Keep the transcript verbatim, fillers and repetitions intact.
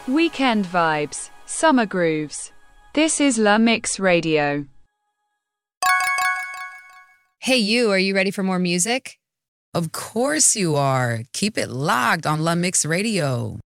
Weekend vibes, summer grooves. This is La Mix Radio. Hey you, are you ready for more music? Of course you are. Keep it locked on La Mix Radio.